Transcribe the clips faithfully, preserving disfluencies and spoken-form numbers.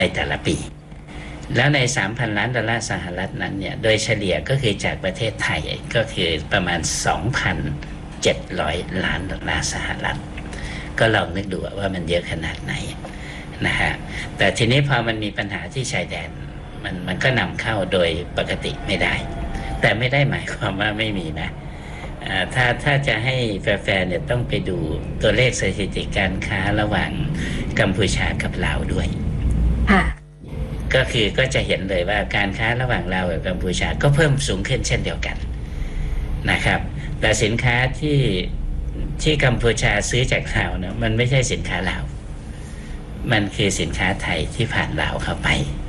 ในแต่ละปีแล้วใน สามพัน ล้านดอลลาร์สหรัฐนั้นเนี่ยโดยเฉลี่ยก็คือจากประเทศไทยก็คือประมาณ สองพันเจ็ดร้อย ล้านดอลลาร์สหรัฐก็ลองนึกดูว่ามันเยอะขนาดไหนนะฮะแต่ทีนี้พอมันมีปัญหาที่ชายแดนมันมันก็นำเข้าโดยปกติไม่ได้แต่ไม่ได้หมายความว่าไม่มีนะถ้าถ้าจะให้แฟร์ๆเนี่ยต้องไปดูตัวเลขสถิติการค้าระหว่างกัมพูชากับลาวด้วยก็คือก็จะเห็นเลยว่าการค้าระหว่างลาวกับกัมพูชาก็เพิ่มสูงขึ้นเช่นเดียวกันนะครับแต่สินค้าที่ที่กัมพูชาซื้อจากลาวนะมันไม่ใช่สินค้าลาวมันคือสินค้าไทยที่ผ่านลาวเข้าไป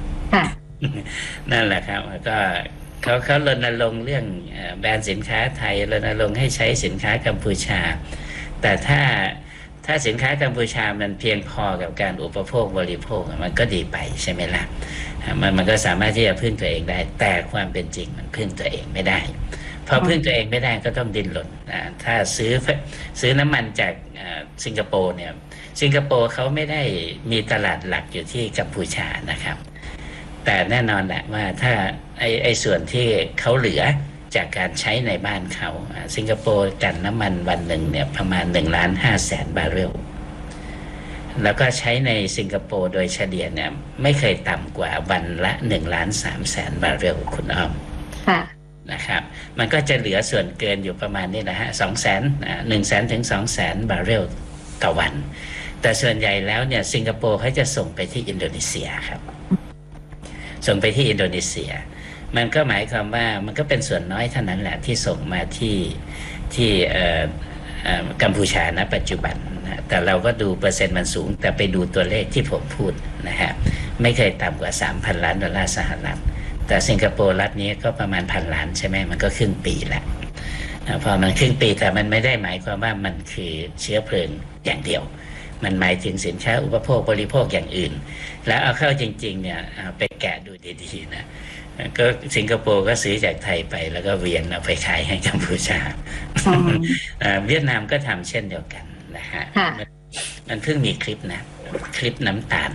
นั่นแหละครับก็เขาเขารณรงค์เรื่องแบรนด์สินค้าไทยรณรงค์ให้ใช้สินค้ากัมพูชาแต่ถ้าถ้าสินค้ากัมพูชามันเพียงพอกับการอุปโภคบริโภคมันก็ดีไปใช่ไหมล่ะมันมันก็สามารถที่จะพึ่งตัวเองได้แต่ความเป็นจริงมันพึ่งตัวเองไม่ได้พอพึ่งตัวเองไม่ได้ก็ต้องดิ้นรนถ้าซื้อซื้อน้ำมันจากสิงคโปร์เนี่ยสิงคโปร์เขาไม่ได้มีตลาดหลักอยู่ที่กัมพูชานะครับแต่แน่นอนแหละว่าถ้าไอ้ไอ้ส่วนที่เขาเหลือจากการใช้ในบ้านเขาสิงคโปร์กันน้ำมันวันหนึ่งเนี่ยประมาณหนึ่งล้านห้าแสนบาร์เรลแล้วก็ใช้ในสิงคโปร์โดยเฉลี่ยเนี่ยไม่เคยต่ำกว่าวันละหนึ่งล้านสามแสนบาร์เรลคุณอ้อมนะครับมันก็จะเหลือส่วนเกินอยู่ประมาณนี้นะฮะสองแสนหนึ่งแสนถึงสองแสนบาร์เรลต่อวันแต่ส่วนใหญ่แล้วเนี่ยสิงคโปร์เขาจะส่งไปที่อินโดนีเซียครับส่งไปที่อินโดนีเซียมันก็หมายความว่ามันก็เป็นส่วนน้อยเท่านั้นแหละที่ส่งมาที่ที่กัมพูชาณปัจจุบันนะแต่เราก็ดูเปอร์เซ็นต์มันสูงแต่ไปดูตัวเลขที่ผมพูดนะฮะไม่เคยต่ำกว่า สามพัน ล้านดอลลาร์สหรัฐแต่สิงคโปร์รัฐนี้ก็ประมาณพันล้านใช่ไหมมันก็ครึ่งปีแล้วพอมันครึ่งปีแต่มันไม่ได้หมายความว่ามันคือเชื้อเพลิงอย่างเดียวมันหมายถึงสินค้าอุปโภคบริโภคอย่างอื่นแล้วเอาเข้าจริงๆเนี่ยไปแกะดูดีๆนะก็สิงคโปร์ก็ซื้อจากไทยไปแล้วก็เวียนเอาไปขายให้กัมพูชาเวียดนามก็ทำเช่นเดียวกันนะฮะมันเพิ่งมีคลิปนะคลิปน้ำตาล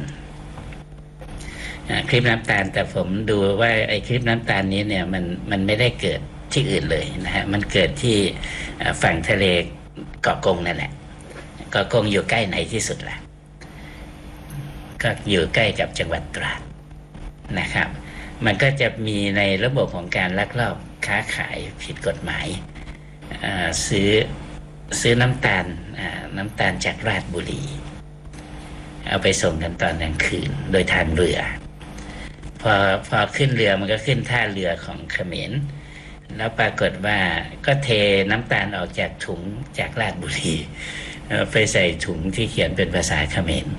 คลิปน้ำตาลแต่ผมดูว่าไอ้คลิปน้ำตาลนี้เนี่ยมันมันไม่ได้เกิดที่อื่นเลยนะฮะมันเกิดที่ฝั่งทะเลเกาะกงนั่นแหละเกาะกงอยู่ใกล้ไหนที่สุดล่ะก็อยู่ใกล้กับจังหวัดตราดนะครับมันก็จะมีในระบบของการลักลอบค้าขายผิดกฎหมายซื้อซื้อน้ำตาลน้ำตาลจากราชบุรีเอาไปส่งกันตอนกลางคืนโดยทางเรือพอพอขึ้นเรือมันก็ขึ้นท่าเรือของเขมรแล้วปรากฏว่าก็เทน้ำตาลออกจากถุงจากราชบุรีไปใส่ถุงที่เขียนเป็นภาษาเขมร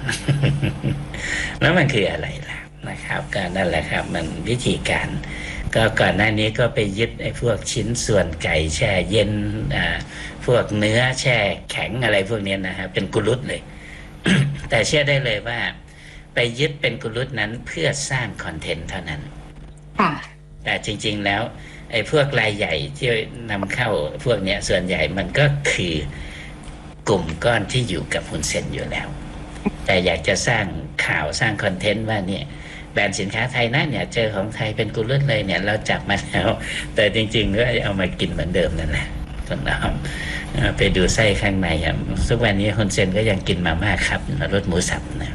แล้วมันคืออะไรล่ะนะครับก็นั่นแหละครับมันวิธีการก็ก่อนหน้านี้ก็ไปยึดไอ้พวกชิ้นส่วนไก่แช่เย็นอ่าพวกเนื้อแช่แข็งอะไรพวกนี้นะฮะเป็นกุลุตเลย แต่เชื่อได้เลยว่าไปยึดเป็นกุลุตนั้นเพื่อสร้างคอนเทนต์เท่านั้นแต่จริงๆแล้วไอ้พวกรายใหญ่ที่นำเข้าพวกนี้ส่วนใหญ่มันก็คือกลุ่มก้อนที่อยู่กับฮุนเซนอยู่แล้วแต่อยากจะสร้างข่าวสร้างคอนเทนต์ว่าเนี่ยแบรนด์สินค้าไทยนะเนี่ยเจอของไทยเป็นกุลุตเลยเนี่ยเราจับมาแล้วแต่จริงๆก็เอามากินเหมือนเดิมนั่นแหละต้นน้ำไปดูไส้ข้างในครับทุกวันนี้ฮุนเซนก็ยังกินมาม่าครับรสหมูสับนะ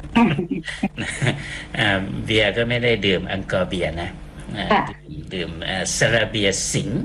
เบียร์ก็ไม่ได้ดื่มอังกอร์เบียร์นะดื่มซาราเบียสิง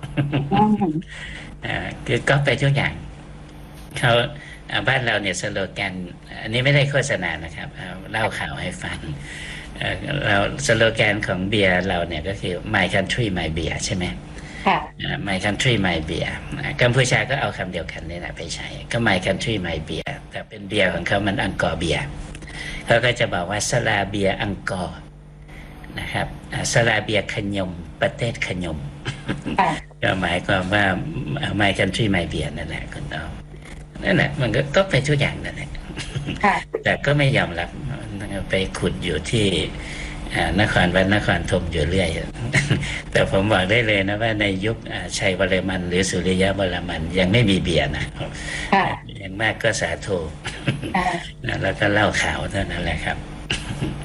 คือก็ไปทุกอย่างเขาบ้านเราเนี่ยสโลแกนอันนี้ไม่ได้โฆษณานะครับเล่าข่าวให้ฟังเราสโลแกนของเบียร์เราเนี่ยก็คือ My Country My Beer ใช่ไหม My Country My Beer กัมพูชาก็เอาคำเดียวกันนี่แหละไปใช้ก็ My Country My Beer แต่เป็นเบียร์ของเขามันอังกอร์เบียร์เขาก็จะบอกว่าสลาเบียอังกอร์นะครับสลาเบียขยมประเทศขยมก็หมายความว่า My Country My Beer นั่นแหละคุณน้องนั่นแหละมันก็ก็ไปทุกอย่างนั่นแหละแต่ก็ไม่ยอมรับไปขุดอยู่ที่นครวัดนครธมอยู่เรื่อยแต่ผมบอกได้เลยนะว่าในยุคชัยวรมันหรือสุริยะวรมันยังไม่มีเบียร์นะอย่างมากก็สาโทแล้วก็เล่าข่าวเท่านั้นแหละครับ